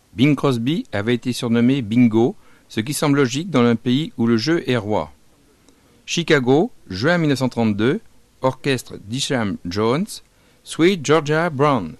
Bing Crosby avait été surnommé Bingo, ce qui semble logique dans un pays où le jeu est roi. Chicago, juin 1932, orchestre d'Isham Jones, Sweet Georgia Brown.